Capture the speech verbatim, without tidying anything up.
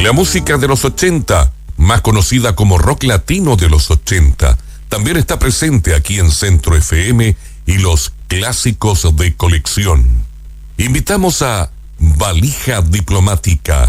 La música de los ochenta, más conocida como rock latino de los ochenta, también está presente aquí en Centro F M y los clásicos de colección. Invitamos a Valija Diplomática.